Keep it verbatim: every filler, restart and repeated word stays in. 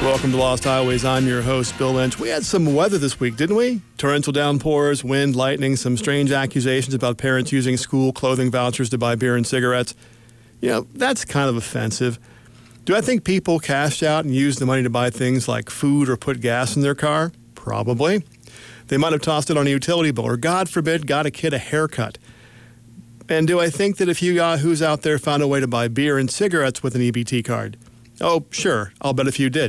Welcome to Lost Highways. I'm your host, Bill Lynch. We had some weather this week, didn't we? Torrential downpours, wind, lightning, some strange accusations about parents using school clothing vouchers to buy beer and cigarettes. You know, that's kind of offensive. Do I think people cashed out and used the money to buy things like food or put gas in their car? Probably. They might have tossed it on a utility bill or, God forbid, got a kid a haircut. And do I think that a few yahoos out there found a way to buy beer and cigarettes with an E B T card? Oh, sure. I'll bet a few did.